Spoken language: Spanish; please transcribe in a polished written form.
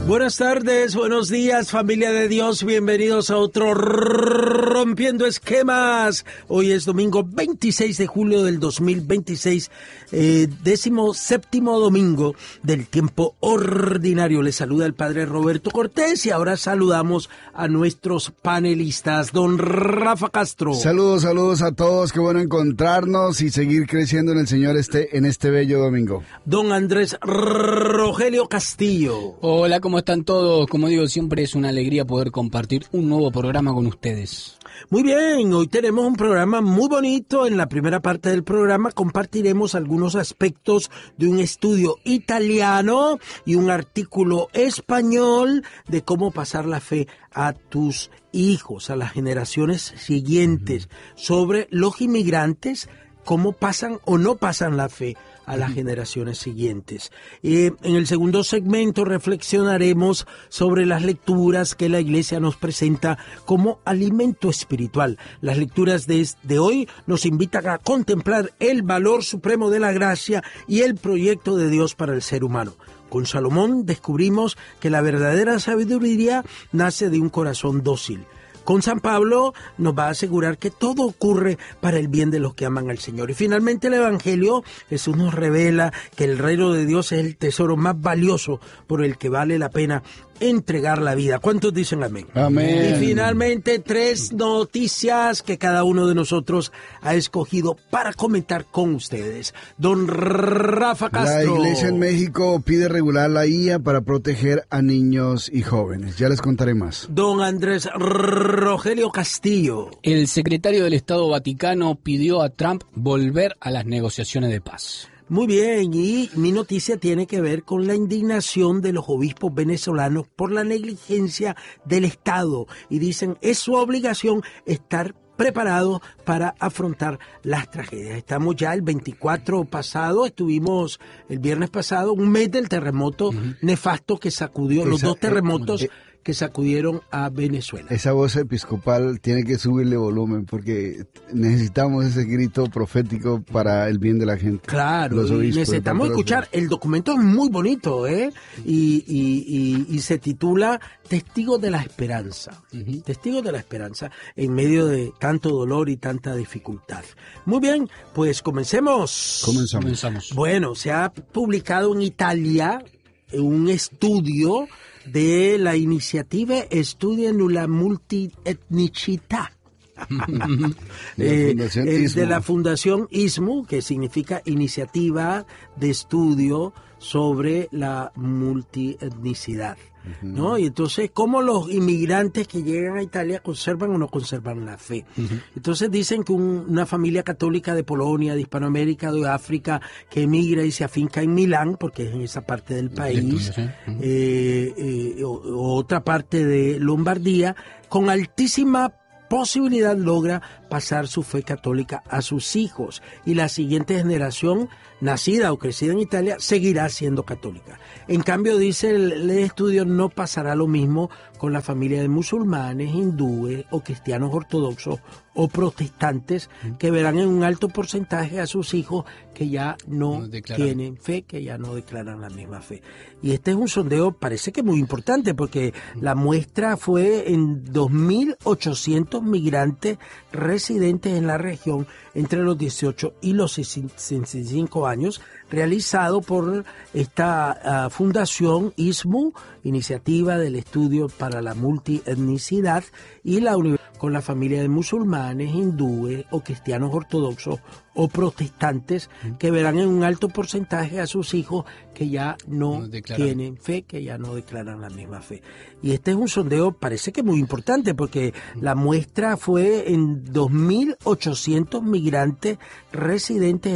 Buenas tardes, buenos días, familia de Dios, bienvenidos a otro Rompiendo Esquemas. Hoy es domingo 26 de julio del 2026, 17º domingo del tiempo ordinario. Les saluda el Padre Roberto Cortés y ahora saludamos a nuestros panelistas. Don Rafa Castro. Saludos a todos, qué bueno encontrarnos y seguir creciendo en el Señor en este bello domingo. Don Andrés Rogelio Castillo. Hola, ¿cómo están todos? Como digo, siempre es una alegría poder compartir un nuevo programa con ustedes. Muy bien, hoy tenemos un programa muy bonito. En la primera parte del programa compartiremos algunos aspectos de un estudio italiano y un artículo español de cómo pasar la fe a tus hijos, a las generaciones siguientes, sobre los inmigrantes, cómo pasan o no pasan la fe a las generaciones siguientes. En el segundo segmento reflexionaremos sobre las lecturas que la Iglesia nos presenta como alimento espiritual. Las lecturas de hoy nos invitan a contemplar el valor supremo de la gracia y el proyecto de Dios para el ser humano. Con Salomón descubrimos que la verdadera sabiduría nace de un corazón dócil. Con San Pablo nos va a asegurar que todo ocurre para el bien de los que aman al Señor. Y finalmente el Evangelio, Jesús nos revela que el reino de Dios es el tesoro más valioso por el que vale la pena entregar la vida. ¿Cuántos dicen amén? Amén. Y finalmente 3 noticias que cada uno de nosotros ha escogido para comentar con ustedes. Don Rafa Castro. La Iglesia en México pide regular la IA para proteger a niños y jóvenes. Ya les contaré más. Don Andrés Rogelio Castillo. El secretario del Estado Vaticano pidió a Trump volver a las negociaciones de paz. Muy bien, y mi noticia tiene que ver con la indignación de los obispos venezolanos por la negligencia del Estado. Y dicen, es su obligación estar preparados para afrontar las tragedias. Estamos ya el 24 pasado, estuvimos el viernes pasado, un mes del terremoto nefasto que sacudió, los dos terremotos que sacudieron a Venezuela. Esa voz episcopal tiene que subirle volumen porque necesitamos ese grito profético para el bien de la gente. Claro, los obispos, y necesitamos escuchar. El documento es muy bonito, y se titula Testigos de la Esperanza. Testigos de la Esperanza en medio de tanto dolor y tanta dificultad. Muy bien, pues comencemos. Comenzamos. Bueno, se ha publicado en Italia un estudio de la iniciativa Studia nulla multietnicità. De la Fundación ISMU, que significa Iniciativa de Estudio sobre la Multietnicidad, ¿no? Y entonces, ¿cómo los inmigrantes que llegan a Italia conservan o no conservan la fe? Entonces dicen que una familia católica de Polonia, de Hispanoamérica, de África, que emigra y se afinca en Milán, porque es en esa parte del país, otra parte de Lombardía, con altísima posibilidad logra pasar su fe católica a sus hijos, y la siguiente generación, nacida o crecida en Italia, seguirá siendo católica. En cambio, dice el estudio, no pasará lo mismo con la familia de musulmanes, hindúes o cristianos ortodoxos o protestantes, que verán en un alto porcentaje a sus hijos que ya no tienen fe, que ya no declaran la misma fe. Y este es un sondeo, parece que muy importante, porque la muestra fue en 2.800 migrantes residentes en la región entre los 18 y los 65 años, realizado por esta fundación ISMU, Iniciativa del Estudio para la Multietnicidad, y la universidad con la familia de musulmanes, hindúes o cristianos ortodoxos o protestantes, que verán en un alto porcentaje a sus hijos que ya no tienen fe, que ya no declaran la misma fe. Y este es un sondeo, parece que muy importante, porque la muestra fue en 2.800 migrantes residentes